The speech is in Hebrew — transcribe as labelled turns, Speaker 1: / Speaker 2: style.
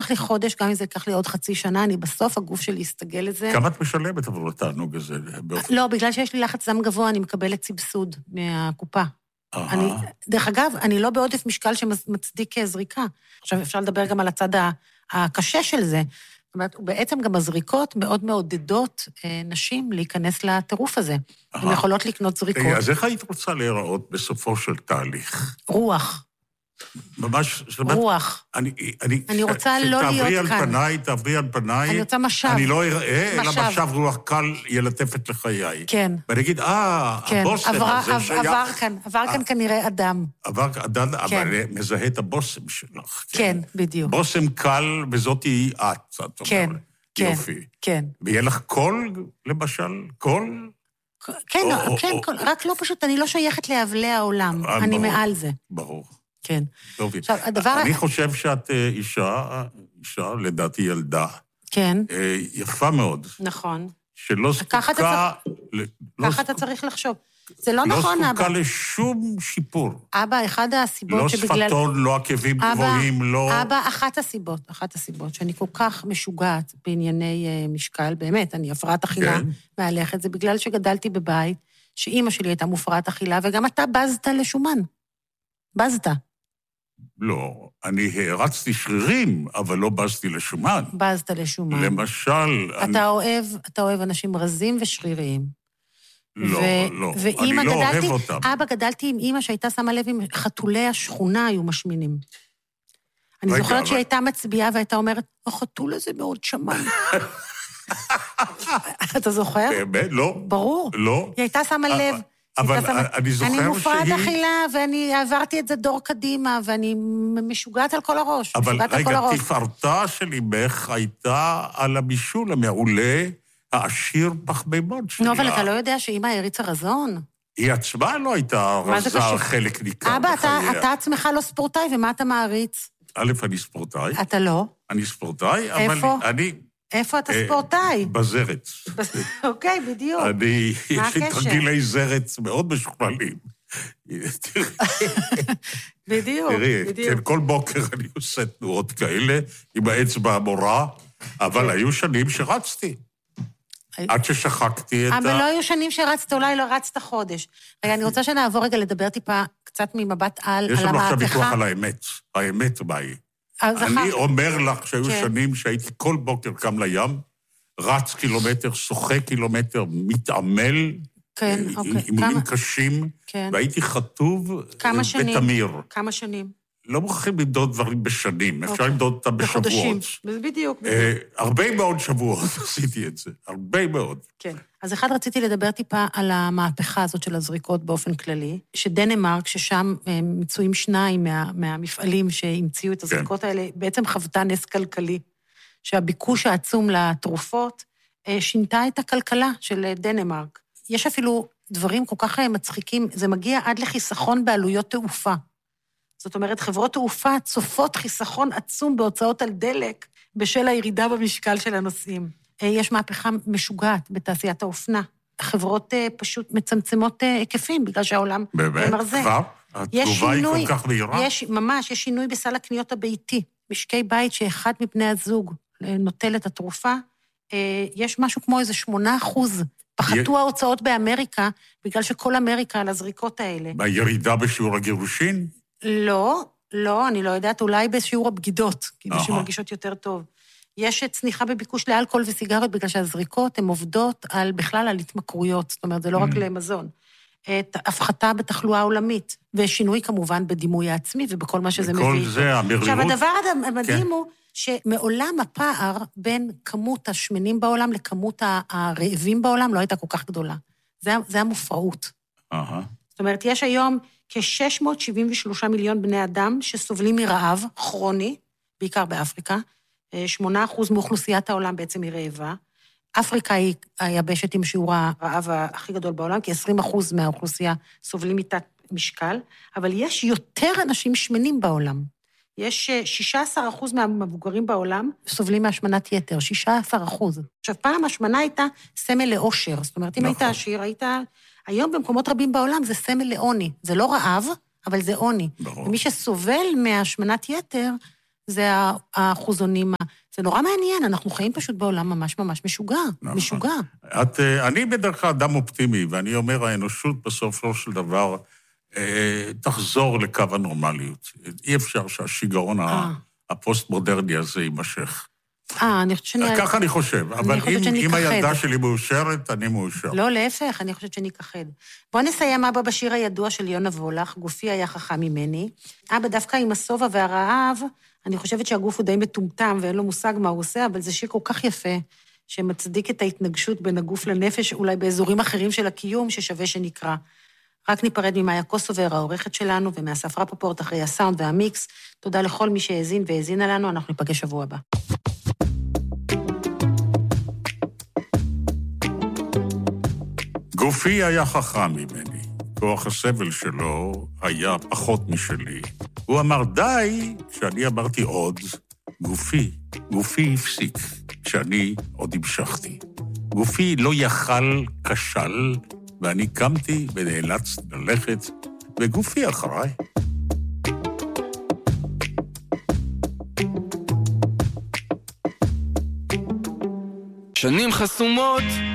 Speaker 1: ייקח לי חודש, גם אם זה ייקח לי עוד חצי שנה, אני בסוף הגוף שלי יסתגל לזה.
Speaker 2: כמה את משלמת עבור התענוג הזה?
Speaker 1: לא, בגלל שיש לי לחץ דם גבוה, אני מקבלת סבסוד מהקופה. דרך אגב, אני לא בעודף משקל שמצדיק זריקה. עכשיו אפשר לדבר גם על הצד הקשה של זה. זאת אומרת, בעצם גם הזריקות מאוד מעודדות נשים להיכנס לטירוף הזה. הן יכולות לקנות זריקות.
Speaker 2: אז איך היית רוצה להיראות בסופו של תהליך?
Speaker 1: רוח.
Speaker 2: ממש...
Speaker 1: רוח. אני רוצה לא להיות כאן.
Speaker 2: תעברי על פניי.
Speaker 1: אני רוצה משב.
Speaker 2: אני לא אראה, אלא משב רוח קל ילטפת לחיי.
Speaker 1: כן.
Speaker 2: ואני אגיד, הבוסם הזה שייך.
Speaker 1: עבר כאן כנראה אדם.
Speaker 2: עבר אדם, אבל מזהה את הבוסם שלך.
Speaker 1: כן, בדיוק.
Speaker 2: בוסם קל, וזאת היא את אומרת.
Speaker 1: כן, כן, כן.
Speaker 2: ויהיה לך קול, למשל? קול?
Speaker 1: כן, רק לא פשוט, אני לא שייכת להבלי העולם. אני מעל זה.
Speaker 2: ברור.
Speaker 1: כן.
Speaker 2: עכשיו, אני חושב שאת אישה, לדעתי ילדה.
Speaker 1: כן.
Speaker 2: יפה מאוד.
Speaker 1: נכון.
Speaker 2: שלא זקוקה...
Speaker 1: ככה אתה צריך לחשוב. זה לא נכון, אבא.
Speaker 2: לא זקוקה לשום שיפור.
Speaker 1: אבא, אחד הסיבות שבגלל...
Speaker 2: לא שפתון, לא עקבים גבוהים, לא...
Speaker 1: אבא, אחת הסיבות שאני כל כך משוגעת בענייני משקל, באמת, אני הפרעת אכילה מהלכת, זה בגלל שגדלתי בבית, שאימא שלי הייתה מופרעת אכילה, וגם אתה בזת לשומן. בזת.
Speaker 2: לא, אני הרצתי שרירים, אבל לא בזתי לשומן.
Speaker 1: בזת לשומן.
Speaker 2: למשל...
Speaker 1: אתה אוהב אנשים רזים ושריריים.
Speaker 2: לא, אני לא אוהב אותם.
Speaker 1: אבא, גדלתי עם אמא שהייתה שמה לב עם חתולי השכונה היו משמינים. אני זוכרת שהיא הייתה מצביעה והייתה אומרת, החתול הזה מאוד שמן. אתה זוכר?
Speaker 2: באמת, לא.
Speaker 1: ברור.
Speaker 2: לא.
Speaker 1: היא הייתה שמה לב.
Speaker 2: אבל אני זוכר שהיא...
Speaker 1: אני מופרעת אכילה, ואני עברתי את זה דור קדימה, ואני משוגעת על כל הראש.
Speaker 2: אבל רגע, תפארתה של אמך הייתה על הבישול המעולה, העשיר פחמימות שלה.
Speaker 1: לא, אבל אתה לא יודע שאמא הריצה רזון?
Speaker 2: היא עצמה לא הייתה רזה חלק ניכר בחייה.
Speaker 1: אבא, אתה עצמך לא ספורטאי, ומה אתה מעריץ?
Speaker 2: א', אני ספורטאי.
Speaker 1: אתה לא?
Speaker 2: אני ספורטאי, אבל אני...
Speaker 1: איפה אתה ספורטאי?
Speaker 2: בזרת.
Speaker 1: אוקיי, בדיוק.
Speaker 2: יש לי תרגילי זרת מאוד משוכללים.
Speaker 1: בדיוק.
Speaker 2: תראי, כל בוקר אני עושה תנועות כאלה, עם האצבע המורה, אבל היו שנים שרצתי. עד ששחקתי את
Speaker 1: אבל לא היו שנים שרצת, אולי לא רצת חודש. רגע, אני רוצה שנעבור רגע לדבר טיפה קצת ממבט על המהפכה.
Speaker 2: יש לנו עכשיו ויכוח על האמת. האמת מהי. אני אומר לך שהיו שנים שהייתי כל בוקר קם לים, רץ קילומטר, שוחה קילומטר, מתעמל, אימונים קשים, והייתי חטוב בתמיר.
Speaker 1: כמה שנים?
Speaker 2: לא מוכרחים למדוד דברים בשנים, אפשר למדוד אותם בשבועות.
Speaker 1: בדיוק.
Speaker 2: הרבה מאוד שבועות עשיתי את זה, הרבה מאוד.
Speaker 1: כן. אז אחד רציתי לדבר טיפה על המהפכה הזאת של הזריקות באופן כללי, שדנמרק, ששם מצויים 2 מהמפעלים שהמציאו את הזריקות האלה, בעצם חוותה נס כלכלי, שהביקוש העצום לתרופות שינתה את הכלכלה של דנמרק. יש אפילו דברים כל כך מצחיקים, זה מגיע עד לחיסכון בעלויות תעופה. זאת אומרת, חברות תעופה צופות חיסכון עצום בהוצאות על דלק בשל הירידה במשקל של הנוסעים. יש מהפכה משוגעת בתעשיית האופנה. החברות פשוט מצמצמות היקפים, בגלל שהעולם מרזה.
Speaker 2: כבר? התגובה היא כל כך מהירה?
Speaker 1: ממש, יש שינוי בסל הקניות הביתי. משקי בית שאחד מבני הזוג נוטל את התרופה, יש משהו כמו איזה 8%. פחתו ההוצאות באמריקה, בגלל שכל אמריקה על הזריקות האלה.
Speaker 2: בירידה בשיעור הגירושין?
Speaker 1: לא, אני לא יודעת, אולי בשיעור הבגידות, כי נשים מרגישות יותר טוב. יש צניחה בביקוש לאלכוהול וסיגריות, בגלל שהזריקות הן עובדות בכלל על התמכרויות, זאת אומרת, זה לא רק למזון. הפחתה בתחלואה עולמית, ושינוי כמובן בדימוי העצמי, ובכל מה שזה מביא.
Speaker 2: וכל זה, המרירות.
Speaker 1: עכשיו, הדבר המדהים הוא, שמעולם הפער בין כמות השמנים בעולם לכמות הרעבים בעולם לא הייתה כל כך גדולה. זה המופרעות. זאת אומרת, יש היום כ-673 מיליון בני אדם שסובלים מרעב כרוני, בעיקר באפריקה. 8% מאוכלוסיית העולם בעצם היא רעבה. אפריקה היא היבשת עם שיעור הרעב הכי גדול בעולם, כי 20% מהאוכלוסייה סובלים מתת משקל, אבל יש יותר אנשים שמנים בעולם. יש 16% מהמבוגרים בעולם סובלים מהשמנת יתר, 16%. עכשיו, פעם השמנה הייתה סמל לאושר, זאת אומרת, אם היית עשיר, היית... היום במקומות רבים בעולם זה סמל לעוני. זה לא רעב, אבל זה עוני. ומי שסובל מהשמנת יתר, זה האחוזונים זה נורא מעניין, אנחנו חיים פשוט בעולם ממש ממש משוגע, משוגע.
Speaker 2: אני בדרך כלל אדם אופטימי, ואני אומר, האנושות בסופו של דבר תחזור לקו הנורמליות. אי אפשר שהשיגעון הפוסט-מודרני הזה יימשך.
Speaker 1: אני חושבת שאני...
Speaker 2: ככה אני חושב, אבל אם הילדה שלי מאושרת, אני מאושר.
Speaker 1: לא, להפך, אני חושבת שאני אכחד. בוא נסיים, אבא, בשיר הידוע של יונה וולך, גופי היה חכם ממני. אבא, דווקא עם הסובה והרעב, אני חושבת שהגוף הוא די מטומטם, ואין לו מושג מה הוא עושה, אבל זה שיר כל כך יפה, שמצדיק את ההתנגשות בין הגוף לנפש, אולי באזורים אחרים של הקיום, ששווה שנקרא. רק ניפרד ממאיה קוסובר, העורכת שלנו, ומאסף רפפורט אחרי הסאונד והמיקס. תודה לכל מי שהאזין והאזינה לנו, אנחנו ניפגש שבוע הבא.
Speaker 2: גופי היה חכם ממני. כוח הסבל שלו היה פחות משלי. הוא אמר די, כשאני אמרתי עוד, גופי הפסיק, כשאני עוד המשכתי. גופי לא יכל, כשל, ואני קמתי ונאלץ ללכת, וגופי אחריי.
Speaker 3: שנים חסומות